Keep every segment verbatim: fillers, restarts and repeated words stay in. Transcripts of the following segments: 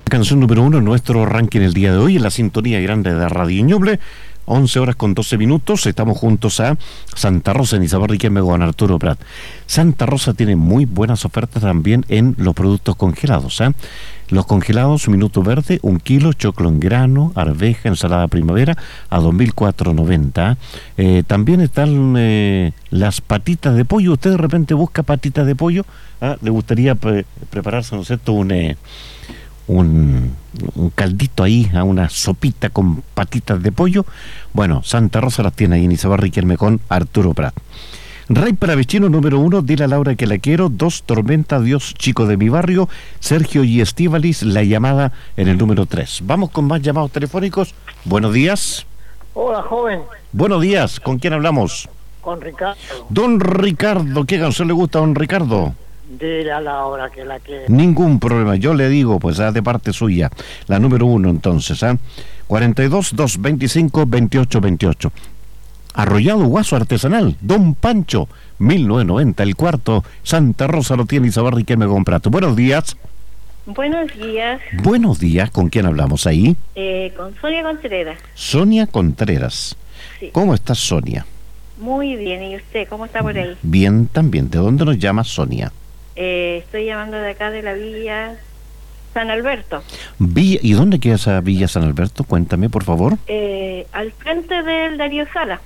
Canción número uno en nuestro ranking el día de hoy, en la sintonía grande de Radio Ñuble. once horas con doce minutos, estamos juntos a Santa Rosa, en Isabel Riquelme con Arturo Prat. Santa Rosa tiene muy buenas ofertas también en los productos congelados. ¿eh? Los congelados, minuto verde, un kilo, choclo en grano, arveja, ensalada primavera, a dos mil cuatrocientos noventa. Eh, también están eh, las patitas de pollo. Usted de repente busca patitas de pollo, ¿eh? Le gustaría pre prepararse, ¿no es cierto?, un... Eh, Un, un caldito ahí, a una sopita con patitas de pollo. Bueno, Santa Rosa las tiene ahí en Isabel Riquelme con Arturo Prat. Rey para vecino número uno, dile a Laura que la quiero. Dos, Tormenta, Dios chico de mi barrio. Sergio y Estíbalis, la llamada en el número tres. Vamos con más llamados telefónicos. Buenos días. Hola, joven. Buenos días, ¿con quién hablamos? Con Ricardo. Don Ricardo, ¿qué canción le gusta a don Ricardo? Dile a Laura que la quiere. Ningún problema, yo le digo, pues, ah, de parte suya. La número uno, entonces, ¿ah? cuarenta y dos, doscientos veinticinco, veintiocho veintiocho. Arrollado Guaso Artesanal, Don Pancho, mil novecientos noventa, el cuarto. Santa Rosa lo tiene Isabel Riquelme con Prat. Buenos días. Buenos días. Buenos días, ¿con quién hablamos ahí? Eh, con Sonia Contreras. Sonia Contreras. Sí. ¿Cómo está Sonia? Muy bien, ¿y usted cómo está por ahí? Bien también. ¿De dónde nos llama Sonia? Eh, estoy llamando de acá de la Villa San Alberto. Villa, ¿y dónde queda esa Villa San Alberto? Cuéntame, por favor. Eh, al frente del Darío Sala.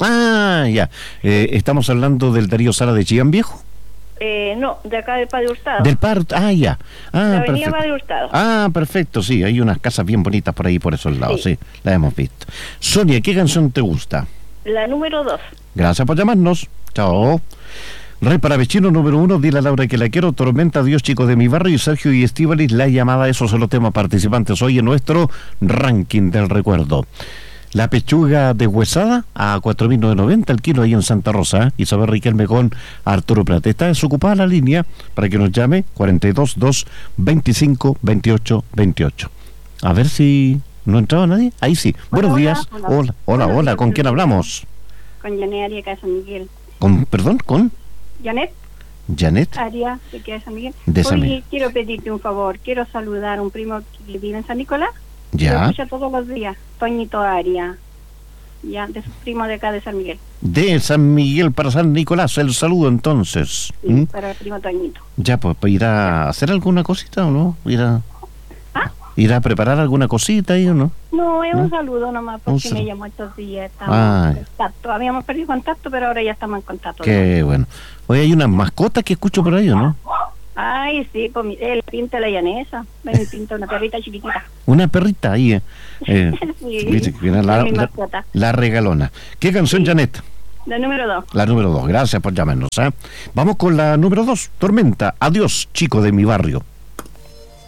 Ah, ya. Eh, ¿Estamos hablando del Darío Sala de Chillán Viejo? Eh, no, de acá del Padre Hurtado. Del par... Ah, ya. Ah, la avenida perfecto. Padre Hurtado. Ah, perfecto, sí. Hay unas casas bien bonitas por ahí, por esos lados, sí. sí las hemos visto. Sonia, ¿qué canción te gusta? La número dos. Gracias por llamarnos. Chao. Rey para vecino número uno, dile a Laura que la quiero. Tormenta, Dios chico de mi barrio. Y Sergio y Estíbalis, la llamada. Esos son los temas participantes hoy en nuestro ranking del recuerdo. La pechuga deshuesada a cuatro mil novecientos noventa el kilo ahí en Santa Rosa. ¿eh? Isabel Riquelme con Arturo Prat. Está desocupada la línea para que nos llame. Cuarenta y dos, doscientos veinticinco, veintiocho veintiocho. A ver si no entraba nadie. Ahí sí. Buenos hola, días. Hola, hola, hola. hola. hola. ¿Con quién hablamos? Con Janet Aria de San Miguel. Con, perdón, con Janet. Janet. Aria de San Miguel. De San Oye, Miguel. quiero pedirte un favor. Quiero saludar a un primo que vive en San Nicolás. Ya. Lo escucha todos los días. Toñito Aria. Ya, de sus primos de acá de San Miguel. De San Miguel para San Nicolás, el saludo entonces. Sí, ¿Mm? para el primo Toñito. Ya, pues, ¿irá a hacer alguna cosita o no? ¿Irá, ¿Ah? ¿irá a preparar alguna cosita ahí o no? No, es ¿No? un saludo nomás Un porque saludo. me llamó estos días. Estamos Ah, en contacto. Habíamos perdido contacto, pero ahora ya estamos en contacto. Qué bueno. Oye, hay unas mascotas que escucho por ahí, ¿o no? Ay, sí, pues mi- él pinta la llanesa. Me pinta una perrita chiquitita. Una perrita ahí, eh. eh Sí, dice que viene la, es mi la, mascota. la regalona. ¿Qué canción, Sí. Janet? La número dos. La número dos, gracias por llamarnos. ¿eh? Vamos con la número dos, Tormenta, adiós, chico de mi barrio.